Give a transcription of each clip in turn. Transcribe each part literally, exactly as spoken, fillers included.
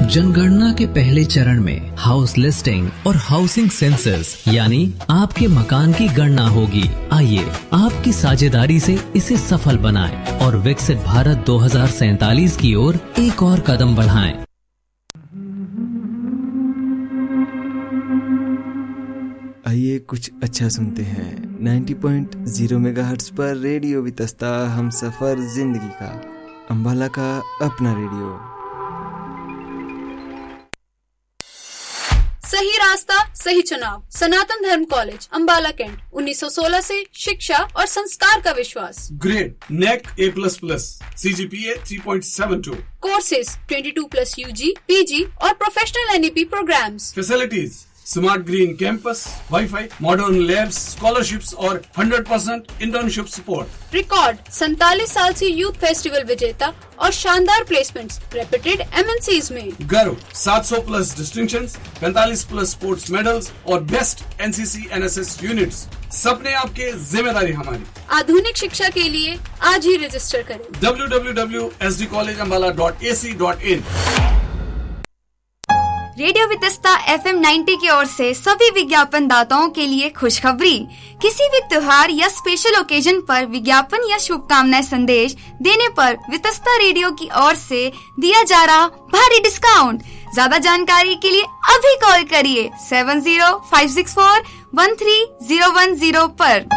जनगणना के पहले चरण में हाउस लिस्टिंग और हाउसिंग सेंसस यानी आपके मकान की गणना होगी। आइए आपकी साझेदारी से इसे सफल बनाएं और विकसित भारत दो हज़ार सैंतालीस की ओर एक और कदम बढ़ाएं। आइए कुछ अच्छा सुनते हैं। नब्बे पॉइंट ज़ीरो मेगाहर्ट्ज़ पर रेडियो वितस्ता, हम सफर जिंदगी का, अंबाला का अपना रेडियो। सही रास्ता सही चुनाव। सनातन धर्म कॉलेज अंबाला कैंट, उन्नीस सौ सोलह से शिक्षा और संस्कार का विश्वास। Grade neck A plus plus, CGPA three point seven to. Courses बाईस प्लस यूजी, पीजी और professional NEP programmes. Facilities smart green campus, wifi, modern labs, scholarships और hundred percent internship support. Record सैंतालीस साल से यूथ फेस्टिवल विजेता और शानदार placements reputed MNCs में। गर्व सात सौ प्लस डिस्टिंक्शंस, पैंतालीस प्लस स्पोर्ट्स मेडल्स और बेस्ट एनसीसी एनएसएस यूनिट्स। सपने आपके, जिम्मेदारी हमारी। आधुनिक शिक्षा के लिए आज ही रजिस्टर करें W W W dot S D college Ambala dot A C dot in. Radio Vitasta F M नब्बे की ओर से सभी विज्ञापन दाताओं के लिए खुशखबरी। किसी भी त्योहार या स्पेशल ओकेजन पर विज्ञापन या शुभकामनाएं संदेश देने पर वितस्ता रेडियो की ओर से दिया जा रहा भारी डिस्काउंट। ज्यादा जानकारी के लिए अभी कॉल करिए seven zero five six four one three zero one zero पर।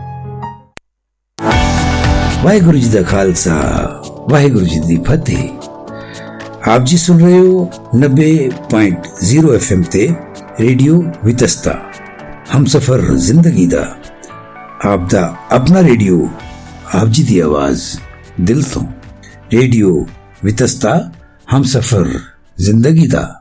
वाहिगुरु जी दा खालसा, वाहिगुरु जी दी फतेह। आप जी सुन रहे हो नब्बे पॉइंट ज़ीरो एफ एम ते रेडियो वितस्ता, हम सफर जिंदगी दा, आप दा अपना रेडियो, आप जी दी आवाज दिल तो। रेडियो वितस्ता, हम सफर जिंदगी दा।